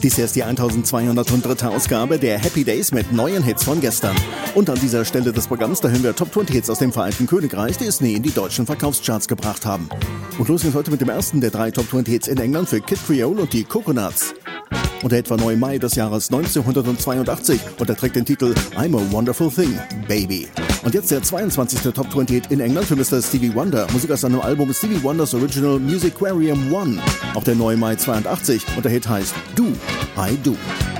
Dies ist die 1203. Ausgabe der Happy Days mit neuen Hits von gestern. Und an dieser Stelle des Programms, da hören wir Top 20 Hits aus dem Vereinigten Königreich, die es nie in die deutschen Verkaufscharts gebracht haben. Und los geht's heute mit dem ersten der 3 Top 20 Hits in England für Kid Creole und die Coconuts. Und der etwa 9. Mai des Jahres 1982 und er trägt den Titel I'm a Wonderful Thing, Baby. Und jetzt der 22. Top 20 Hit in England für Mr. Stevie Wonder, Musik aus seinem Album Stevie Wonders Original Musicarium 1. Auch der 9. Mai 82 und der Hit heißt Do, I Do.